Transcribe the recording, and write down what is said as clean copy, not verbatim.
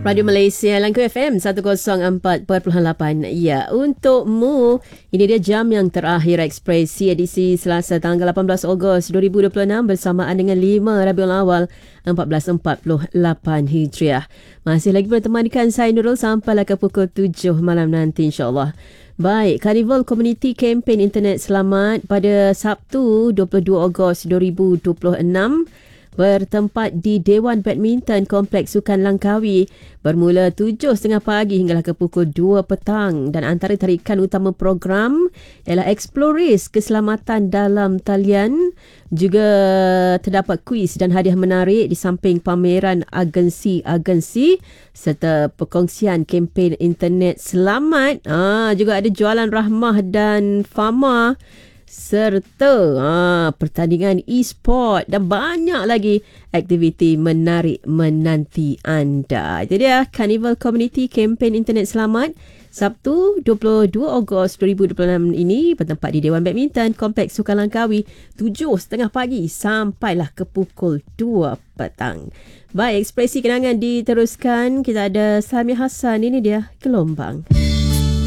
Radio Malaysia Langku FM 104.8. Ya, untukmu ini dia jam yang terakhir ekspresi edisi Selasa tanggal 18 Ogos 2026 bersamaan dengan 5 Rabiul Awal 1448 Hijriah. Masih lagi bertemankan saya Nurul sampailah ke pukul 7 malam nanti insya-Allah. Baik, Carnival Community Campaign Internet Selamat pada Sabtu 22 Ogos 2026 bertempat di Dewan Badminton Kompleks Sukan Langkawi bermula 7.30 pagi hinggalah ke pukul 2 petang dan antara tarikan utama program ialah Explorers Keselamatan dalam Talian, juga terdapat kuis dan hadiah menarik di samping pameran agensi-agensi serta perkongsian kempen internet selamat. Juga ada jualan rahmah dan fama serta pertandingan e-sport dan banyak lagi aktiviti menarik menanti anda. Itu dia Carnival Community Campaign Internet Selamat Sabtu 22 Ogos 2026 ini bertempat di Dewan Badminton Kompleks Sukan Langkawi 7.30 pagi sampailah ke pukul 2 petang. Baik, ekspresi kenangan diteruskan. Kita ada Samia Hassan, ini dia Gelombang.